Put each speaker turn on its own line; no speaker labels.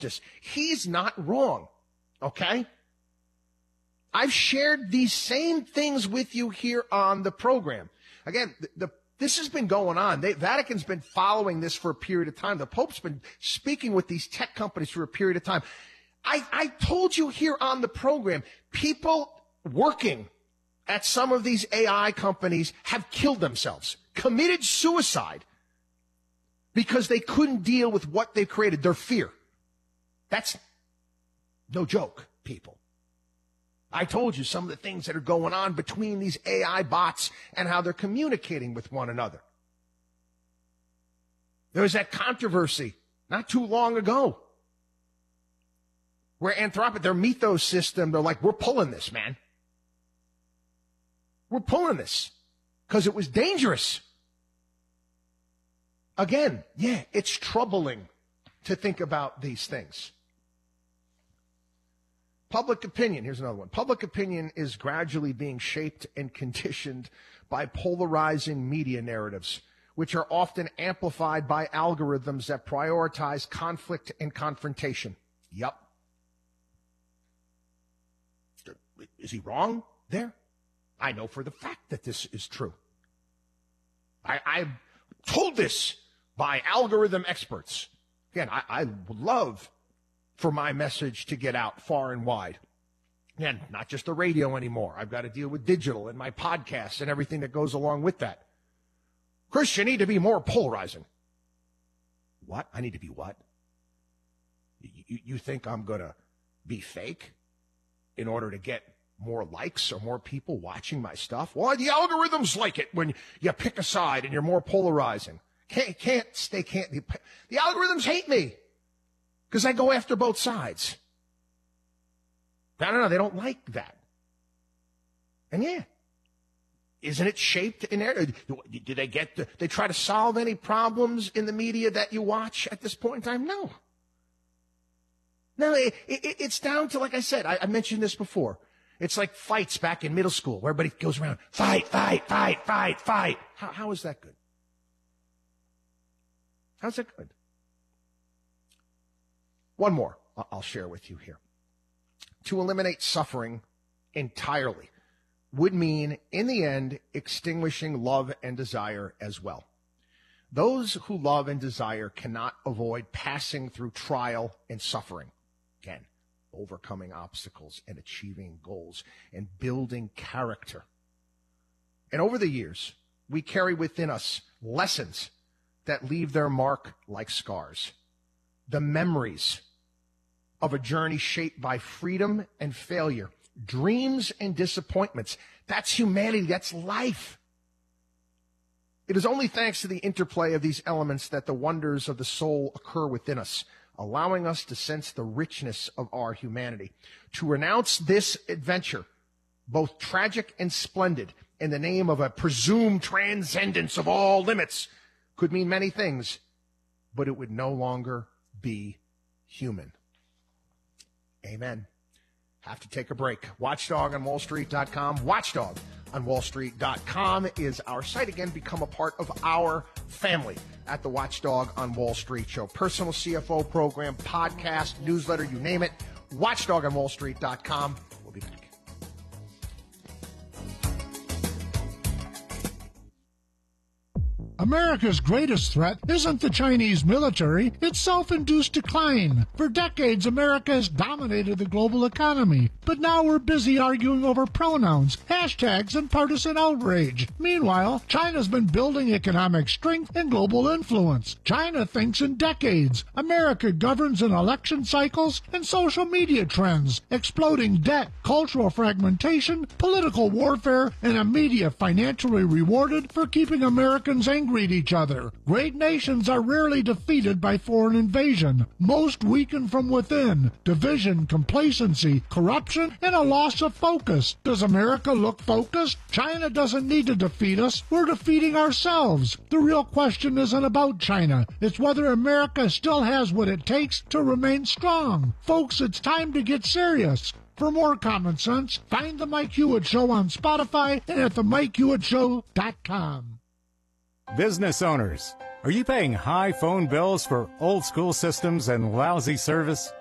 justice. He's not wrong. Okay? I've shared these same things with you here on the program. Again, this has been going on. Vatican's been following this for a period of time. The Pope's been speaking with these tech companies for a period of time. I told you here on the program, people working at some of these AI companies have killed themselves, committed suicide because they couldn't deal with what they created, their fear. That's no joke, people. I told you some of the things that are going on between these AI bots and how they're communicating with one another. There was that controversy not too long ago where Anthropic, their Mythos system, they're like, we're pulling this, man. We're pulling this because it was dangerous. Again, yeah, it's troubling to think about these things. Public opinion, here's another one. Public opinion is gradually being shaped and conditioned by polarizing media narratives, which are often amplified by algorithms that prioritize conflict and confrontation. Yup. Is he wrong there? I know for the fact that this is true. I'm told this by algorithm experts. Again, I would love for my message to get out far and wide. Again, not just the radio anymore. I've got to deal with digital and my podcasts and everything that goes along with that. Chris, you need to be more polarizing. What? I need to be what? You think I'm going to be fake in order to get more likes or more people watching my stuff? Well, the algorithms like it when you pick a side and you're more polarizing. The algorithms hate me because I go after both sides. No, they don't like that. And yeah, isn't it shaped in there? Do they try to solve any problems in the media that you watch at this point in time? No. No, it's down to, like I said, I mentioned this before. It's like fights back in middle school where everybody goes around, fight. How is that good? How's that good? One more I'll share with you here. To eliminate suffering entirely would mean, in the end, extinguishing love and desire as well. Those who love and desire cannot avoid passing through trial and suffering. Again, overcoming obstacles and achieving goals and building character. And over the years, we carry within us lessons that leave their mark like scars. The memories of a journey shaped by freedom and failure, dreams and disappointments. That's humanity. That's life. It is only thanks to the interplay of these elements that the wonders of the soul occur within us, allowing us to sense the richness of our humanity. To renounce this adventure, both tragic and splendid, in the name of a presumed transcendence of all limits, could mean many things, but it would no longer be human. Amen. Have to take a break. Watchdog on WallStreet.com. Watchdog on WallStreet.com is our site. Again, become a part of our family at the Watchdog on Wall Street show. Personal CFO program, podcast, newsletter, you name it. Watchdog on WallStreet.com. We'll be back.
America's greatest threat isn't the Chinese military, it's self-induced decline. For decades, America has dominated the global economy, but now we're busy arguing over pronouns, hashtags, and partisan outrage. Meanwhile, China's been building economic strength and global influence. China thinks in decades. America governs in election cycles and social media trends, exploding debt, cultural fragmentation, political warfare, and a media financially rewarded for keeping Americans angry at each other. Great nations are rarely defeated by foreign invasion. Most weaken from within. Division, complacency, corruption, and a loss of focus. Does America look focused? China doesn't need to defeat us. We're defeating ourselves. The real question isn't about China. It's whether America still has what it takes to remain strong. Folks, it's time to get serious. For more common sense, find The Mike Hewitt Show on Spotify and at themikehewittshow.com.
Business owners, Are you paying high phone bills for old school systems and lousy service?